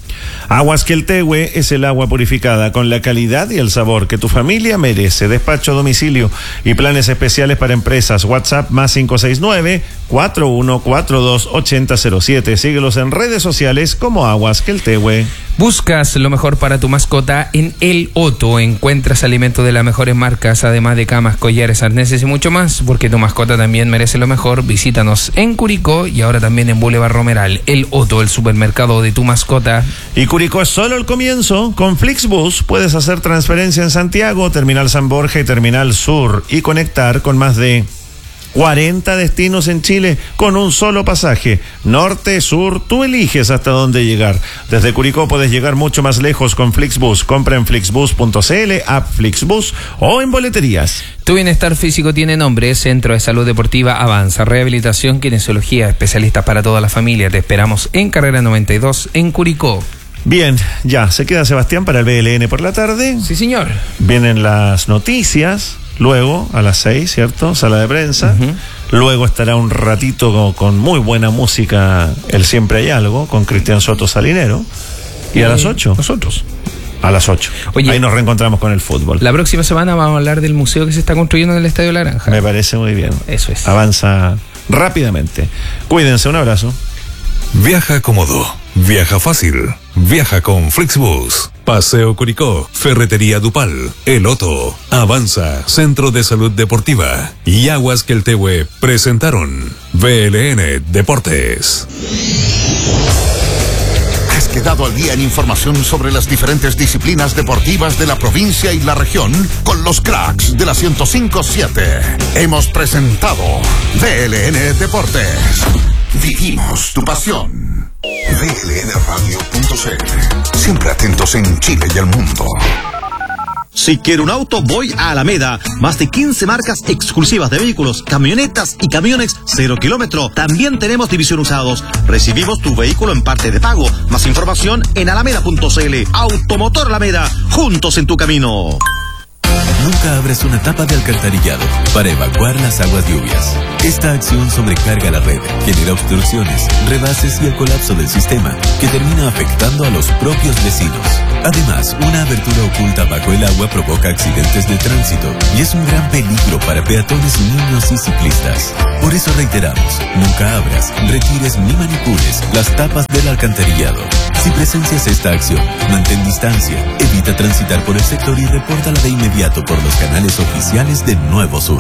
Aguas Queltehue es el agua purificada con la calidad y el sabor que tu familia merece. Despacho a domicilio y planes especiales para empresas. WhatsApp más cinco seis nueve, cuatro uno cuatro dos, ocho cero cero siete. Síguelos en redes sociales como Aguas Queltehue. Buscas lo mejor para tu mascota en El Otto. Encuentras alimentos de las mejores marcas, además de camas, collares, arneses y mucho más, porque tu mascota también merece lo mejor. Visítanos en Curicó y ahora también en Boulevard Romeral. El Otto, el supermercado de tu mascota. Y Curicó es solo el comienzo. Con Flixbus puedes hacer transferencia en Santiago, Terminal San Borja y Terminal Sur y conectar con más de cuarenta destinos en Chile con un solo pasaje. Norte, sur, tú eliges hasta dónde llegar. Desde Curicó puedes llegar mucho más lejos con Flixbus. Compra en flixbus punto cl, app Flixbus o en boleterías. Tu bienestar físico tiene nombre. Centro de Salud Deportiva Avanza. Rehabilitación, kinesiología, especialistas para toda la familia. Te esperamos en Carrera noventa y dos en Curicó. Bien, ya, se queda Sebastián para el B L N por la tarde. Sí, señor. Vienen las noticias. Luego, a las seis, ¿cierto? Sala de prensa. Uh-huh. Luego estará un ratito con, con muy buena música, El Siempre Hay Algo, con Cristian Soto Salinero. Y eh, a las ocho. Nosotros. A las ocho. Oye, ahí nos reencontramos con el fútbol. La próxima semana vamos a hablar del museo que se está construyendo en el Estadio Laranja. Me parece muy bien. Eso es. Avanza rápidamente. Cuídense, un abrazo. Viaja cómodo, viaja fácil, viaja con Flixbus. Paseo Curicó, Ferretería Dupal, El Otto, Avanza, Centro de Salud Deportiva y Aguas Queltehue presentaron B L N Deportes. ¿Has quedado al día en información sobre las diferentes disciplinas deportivas de la provincia y la región? Con los cracks de la ciento cinco siete. Hemos presentado B L N Deportes. Vivimos tu pasión. B L N radio punto c l. Siempre atentos en Chile y el mundo. Si quiero un auto, voy a Alameda. Más de quince marcas exclusivas de vehículos, camionetas y camiones cero kilómetro. También tenemos división usados. Recibimos tu vehículo en parte de pago. Más información en alameda punto c l. Automotor Alameda. Juntos en tu camino. Nunca abras una tapa de alcantarillado para evacuar las aguas lluvias. Esta acción sobrecarga la red, genera obstrucciones, rebases y el colapso del sistema, que termina afectando a los propios vecinos. Además, una abertura oculta bajo el agua provoca accidentes de tránsito y es un gran peligro para peatones, niños y ciclistas. Por eso reiteramos, nunca abras, retires ni manipules las tapas del alcantarillado. Si presencias esta acción, mantén distancia, evita transitar por el sector y repórtala de inmediato por los canales oficiales de Nuevo Sur.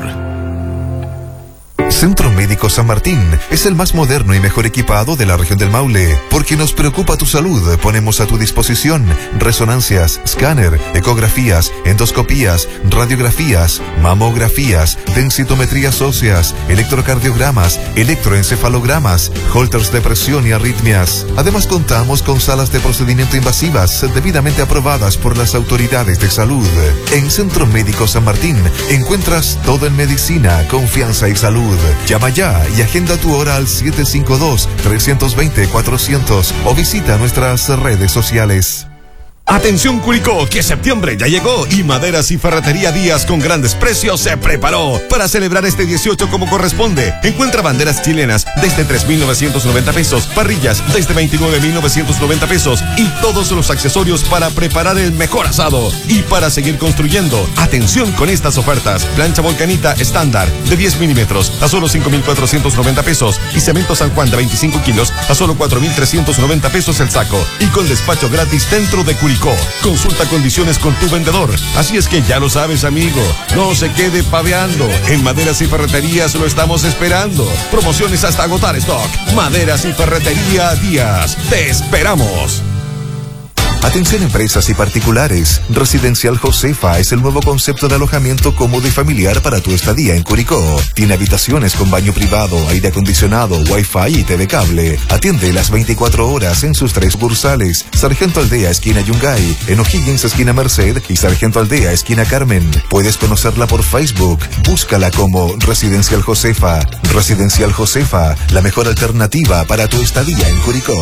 Centro Médico San Martín es el más moderno y mejor equipado de la región del Maule. Porque nos preocupa tu salud, ponemos a tu disposición resonancias, escáner, ecografías, endoscopías, radiografías, mamografías, densitometrías óseas, electrocardiogramas, electroencefalogramas, holters de presión y arritmias. Además contamos con salas de procedimiento invasivas debidamente aprobadas por las autoridades de salud. En Centro Médico San Martín encuentras todo en medicina, confianza y salud. Llama ya y agenda tu hora al siete cinco dos, tres dos cero, cuatrocientos o visita nuestras redes sociales. Atención Curicó, que septiembre ya llegó y Maderas y Ferretería Díaz con grandes precios se preparó para celebrar este dieciocho como corresponde. Encuentra banderas chilenas desde tres mil novecientos noventa pesos, parrillas desde veintinueve mil novecientos noventa pesos y todos los accesorios para preparar el mejor asado. Y para seguir construyendo, atención con estas ofertas: plancha Volcanita estándar de diez milímetros a solo cinco mil cuatrocientos noventa pesos y cemento San Juan de veinticinco kilos a solo cuatro mil trescientos noventa pesos el saco y con despacho gratis dentro de Curicó. Consulta condiciones con tu vendedor. Así es que ya lo sabes, amigo. No se quede paveando. En Maderas y Ferreterías lo estamos esperando. Promociones hasta agotar stock. Maderas y Ferretería Díaz. ¡Te esperamos! Atención empresas y particulares. Residencial Josefa es el nuevo concepto de alojamiento cómodo y familiar para tu estadía en Curicó. Tiene habitaciones con baño privado, aire acondicionado, wifi y T V cable. Atiende las veinticuatro horas en sus tres sucursales: Sargento Aldea, esquina Yungay, en O'Higgins, esquina Merced, y Sargento Aldea, esquina Carmen. Puedes conocerla por Facebook. Búscala como Residencial Josefa. Residencial Josefa, la mejor alternativa para tu estadía en Curicó.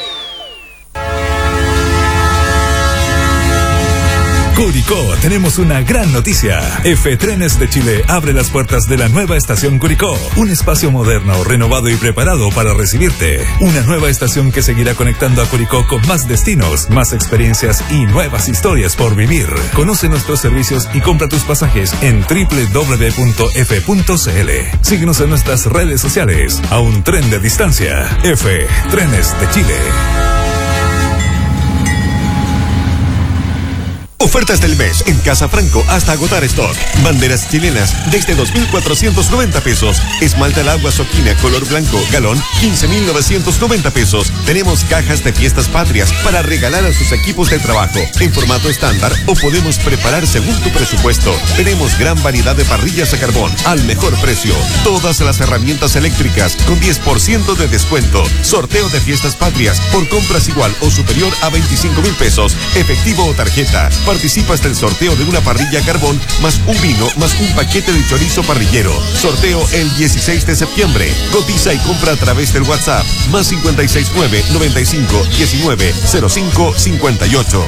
Curicó, tenemos una gran noticia. F Trenes de Chile abre las puertas de la nueva estación Curicó, un espacio moderno, renovado y preparado para recibirte. Una nueva estación que seguirá conectando a Curicó con más destinos, más experiencias y nuevas historias por vivir. Conoce nuestros servicios y compra tus pasajes en doble u doble u doble u punto f punto c l. Síguenos en nuestras redes sociales. A un tren de distancia. F Trenes de Chile. Ofertas del mes en Casa Franco hasta agotar stock. Banderas chilenas desde dos mil cuatrocientos noventa pesos. Esmalta al agua Soquina color blanco galón quince mil novecientos noventa pesos. Tenemos cajas de fiestas patrias para regalar a sus equipos de trabajo en formato estándar o podemos preparar según tu presupuesto. Tenemos gran variedad de parrillas a carbón al mejor precio. Todas las herramientas eléctricas con diez por ciento de descuento. Sorteo de fiestas patrias por compras igual o superior a veinticinco mil pesos. Efectivo o tarjeta. Participas del sorteo de una parrilla a carbón más un vino más un paquete de chorizo parrillero. Sorteo el dieciséis de septiembre. Cotiza y compra a través del WhatsApp más cinco seis nueve, noventa y cinco, diecinueve, cero cinco, cincuenta y ocho.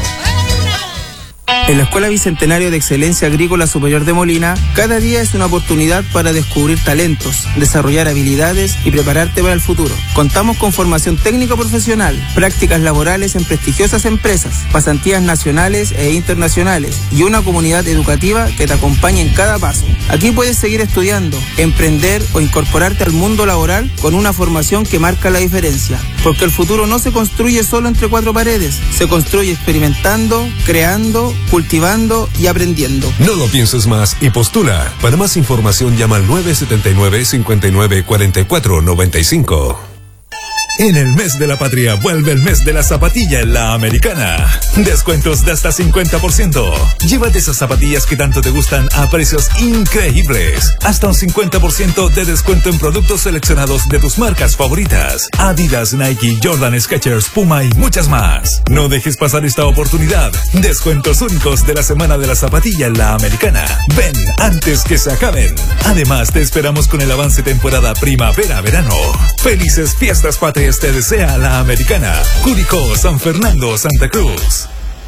En la Escuela Bicentenario de Excelencia Agrícola Superior de Molina, cada día es una oportunidad para descubrir talentos, desarrollar habilidades y prepararte para el futuro. Contamos con formación técnica profesional, prácticas laborales en prestigiosas empresas, pasantías nacionales e internacionales y una comunidad educativa que te acompaña en cada paso. Aquí puedes seguir estudiando, emprender o incorporarte al mundo laboral con una formación que marca la diferencia. Porque el futuro no se construye solo entre cuatro paredes, se construye experimentando, creando, cultivando y aprendiendo. No lo pienses más y postula. Para más información llama al nueve siete nueve, cinco nueve cuatro cuatro nueve cinco. En el mes de la patria vuelve el mes de la zapatilla en la Americana. Descuentos de hasta cincuenta por ciento. Llévate esas zapatillas que tanto te gustan a precios increíbles. Hasta un cincuenta por ciento de descuento en productos seleccionados de tus marcas favoritas. Adidas, Nike, Jordan, Skechers, Puma y muchas más. No dejes pasar esta oportunidad. Descuentos únicos de la semana de la zapatilla en la Americana. Ven antes que se acaben. Además te esperamos con el avance temporada primavera-verano. Felices fiestas patrias te desea la Americana. Curicó, San Fernando, Santa Cruz.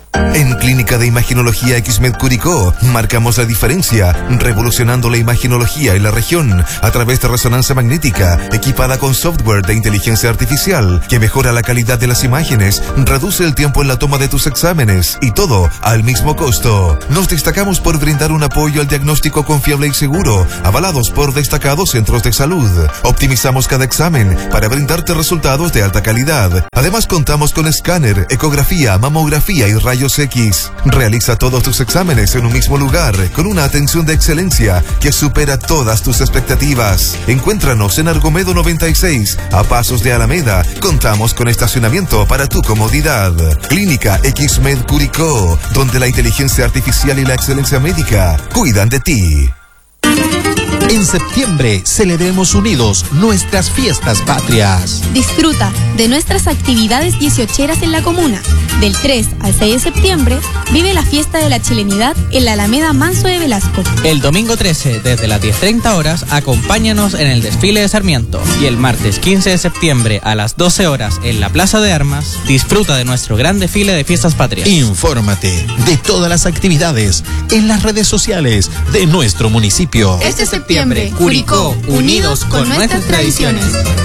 En Clínica de Imaginología X-Med Curicó marcamos la diferencia, revolucionando la imaginología en la región a través de resonancia magnética equipada con software de inteligencia artificial que mejora la calidad de las imágenes, reduce el tiempo en la toma de tus exámenes y todo al mismo costo. Nos destacamos por brindar un apoyo al diagnóstico confiable y seguro, avalados por destacados centros de salud. Optimizamos cada examen para brindarte resultados de alta calidad. Además contamos con escáner, ecografía, mamografía y rayos X. Realiza todos tus exámenes en un mismo lugar, con una atención de excelencia que supera todas tus expectativas. Encuéntranos en Argomedo noventa y seis, a pasos de Alameda. Contamos con estacionamiento para tu comodidad. Clínica X-Med Curicó, donde la inteligencia artificial y la excelencia médica cuidan de ti. En septiembre celebremos unidos nuestras fiestas patrias. Disfruta de nuestras actividades dieciocheras en la comuna. Del tres al seis de septiembre vive la fiesta de la chilenidad en la Alameda Manso de Velasco. El domingo trece, desde las diez treinta horas, acompáñanos en el desfile de Sarmiento. Y el martes quince de septiembre a las doce horas en la Plaza de Armas, disfruta de nuestro gran desfile de fiestas patrias. Infórmate de todas las actividades en las redes sociales de nuestro municipio. Este septiembre, Curicó, unidos con nuestras tradiciones.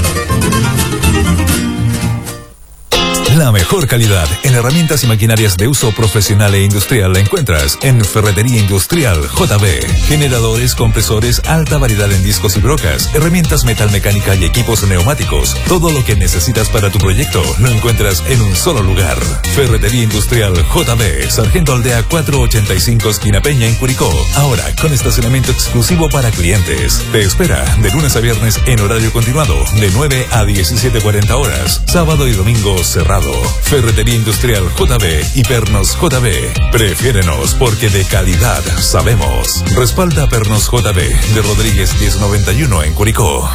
La mejor calidad en herramientas y maquinarias de uso profesional e industrial la encuentras en Ferretería Industrial J B. Generadores, compresores, alta variedad en discos y brocas, herramientas metalmecánica y equipos neumáticos. Todo lo que necesitas para tu proyecto lo encuentras en un solo lugar. Ferretería Industrial J B, Sargento Aldea cuatrocientos ochenta y cinco, esquina Peña en Curicó. Ahora con estacionamiento exclusivo para clientes. Te espera de lunes a viernes en horario continuado, de nueve a diecisiete cuarenta horas. Sábado y domingo cerrado. Ferretería Industrial J B y Pernos J B. Prefiérenos porque de calidad sabemos. Respalda Pernos J B de Rodríguez diez noventa y uno en Curicó.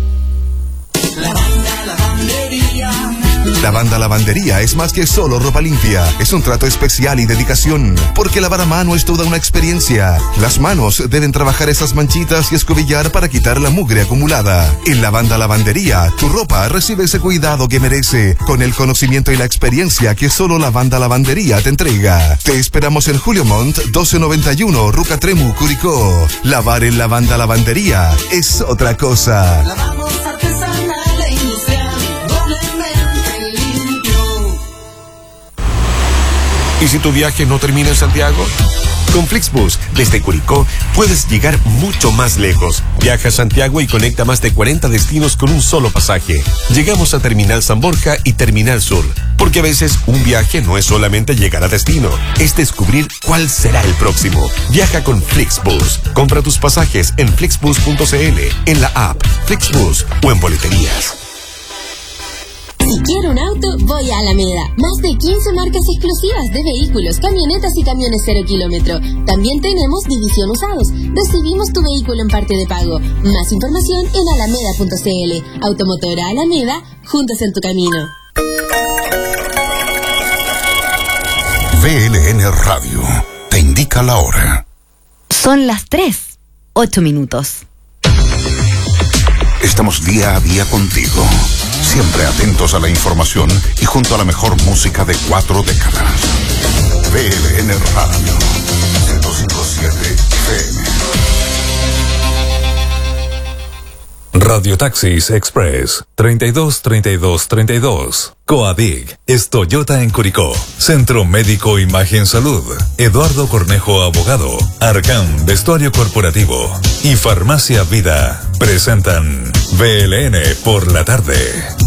Lavanda Lavandería es más que solo ropa limpia. Es un trato especial y dedicación, porque lavar a mano es toda una experiencia. Las manos deben trabajar esas manchitas y escobillar para quitar la mugre acumulada. En Lavanda Lavandería, tu ropa recibe ese cuidado que merece, con el conocimiento y la experiencia que solo Lavanda Lavandería te entrega. Te esperamos en Julio Montt doce noventa y uno, Rucatremu, Curicó. Lavar en Lavanda Lavandería es otra cosa. Lavamos artesanal e industrial, doblemente limpio. ¿Y si tu viaje no termina en Santiago? Con Flixbus, desde Curicó, puedes llegar mucho más lejos. Viaja a Santiago y conecta más de cuarenta destinos con un solo pasaje. Llegamos a Terminal San Borja y Terminal Sur, porque a veces un viaje no es solamente llegar a destino, es descubrir cuál será el próximo. Viaja con Flixbus. Compra tus pasajes en flixbus punto c l, en la app Flixbus o en boleterías. Si quiero un auto, voy a Alameda. Más de quince marcas exclusivas de vehículos, camionetas y camiones cero kilómetro. También tenemos división usados. Recibimos tu vehículo en parte de pago. Más información en alameda punto c l. Automotora Alameda, juntos en tu camino. V L N Radio te indica la hora. Son las tres, ocho minutos. Estamos día a día contigo, siempre atentos a la información y junto a la mejor música de cuatro décadas. V L N Radio ciento cincuenta y siete F M. Radio Taxis Express treinta y dos treinta y dos treinta y dos. Coadig es Toyota en Curicó. Centro Médico Imagen Salud. Eduardo Cornejo Abogado. Arcam Vestuario Corporativo. Y Farmacia Vida presentan V L N por la tarde.